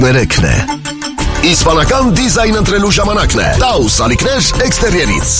Ներեքն է։ Իսպանական դիզայն ընտրելու ժամանակն է։ Taus ալիքներ էքստերիերից։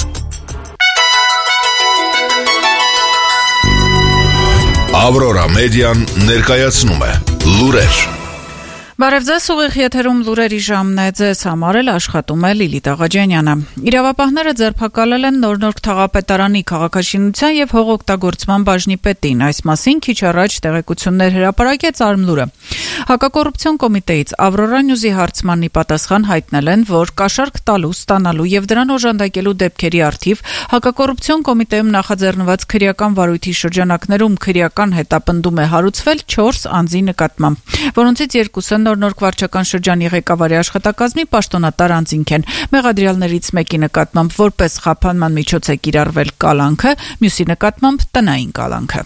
Aurora Median ներկայացնում է լուրեր։ Բարև ձեզ, ուղիղ եթերում լուրերի ժամն է, ձեզ համար էլ աշխատում է Լիլիթ Աղաջանյանը։ Իրավապահները ձերբակալել են Նոր-Նորք թաղապետարանի քաղաքաշինության եւ հողօգտագործման բաժնի պետին։ Այս մասին քիչ առաջ տեղեկություններ հրապարակեց Արմլուրը։ Հակակոռուպցիոն կոմիտեից Aurora News-ի հարցմանի պատասխան հայտնել են, որ կաշառք տալու, ստանալու եւ դրան օժանդակելու դեպքերի առթիվ հակակոռուպցիոն կոմիտեում նախաձեռնված քրեական վարույթի շրջանակներում քրեական հետապնդում է հարուցվել 4 անձի նկատմամբ, որոնցից 2-ը Նոր-Նորք վարչական շրջանի ղեկավարի աշխատակազմի պաշտոնատար անձինք են։ Մեղադրյալներից մեկի նկատմամբ որպես խափանման միջոց է կիրառվել կալանքը, մյուսի նկատմամբ տնային կալանքը։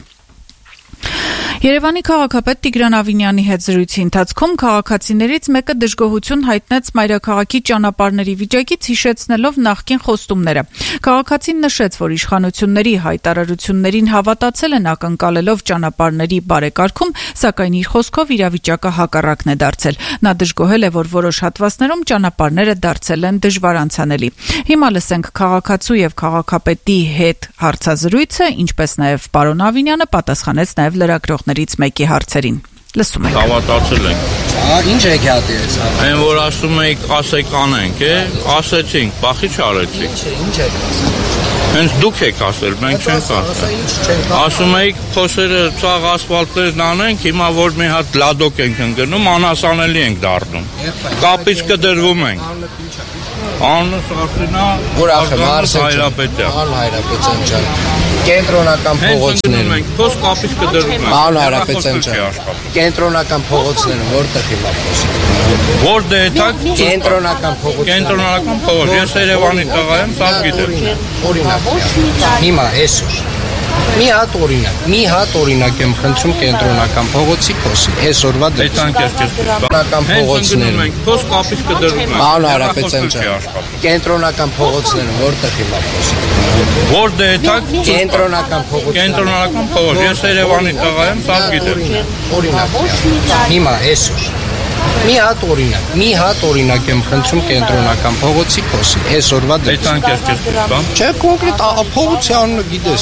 Երևանի քաղաքապետ Տիգրան Ավինյանի հետ զրույցի ընթացքում քաղաքացիներից մեկը դժգոհություն հայտնեց մայրաքաղաքի ճանապարհների վիճակից, հիշեցնելով նախկին խոստումները։ Քաղաքացին նշեց, որ իշխանությունների հայտարարություններին հավատացել են, ակնկալելով ճանապարհների բարեկարգում, սակայն իր խոսքով իրավիճակը հակառակն է դարձել։ Նա դժգոհել է, որ որոշ հատվածներում ճանապարհները դարձել են դժվար անցանելի։ Հիմա լսենք քաղաքացու եւ քաղաքապետի հետ հարցազրույցը, ինչպես նաեւ պարոն Ավինյանը պատասխանեց նաեւ լրագրողներից մեկի հարցերին։ Լսում եք։ Հավատացել ենք։ Ինչ եք հատես։ Այն որ ասում եք, ասեք անենք, ասեցինք, բախի չարեցինք։ Ինչ եք ասել։ Հենց դուք եք ասել, մենք չենք ասել։ Ասում եք, փոսերը ցաղ ասֆալտներն անենք, հիմա որ մի հատ լադոկ ենք ընկնում, անհասանելի ենք դառնում։ Կապից կդրվում ենք։ Անունս Արսենա, որ ախր Հայրապետյան։ Հայրապետյան ջան։ Կենտրոնական փողոցներն ենք, փոս կապից կդրվում ենք։ Հայրապետյան ջան։ Կենտրոնական փողոցները որտեղ հիմա փոսը։ Որտեղ է տակ կենտրոնական փողոց։ Կենտրոնական փողոց։ Ես Երևանի տղա եմ, սա գիտեմ։ Օրինակ։ Հիմա այսօր մի հատ օրինակ եմ խնդրում կենտրոնական փողոցի փոսի այսօրվա դեպքում կենտրոնական փողոցները փոս կապից կդրվում են Հայրապետյան ջան կենտրոնական փողոցները որտեղ հիմա փոսը որտեղ է տակ կենտրոնական փողոց ես Երևանի տղա եմ սա գիտեմ օրինակ հիմա այսօր մի հատ օրինակ եմ խնդրում կենտրոնական փողոցի փոսի այսօրվա դեպքում չէ կոնկրետ փողոցի անունը գիտես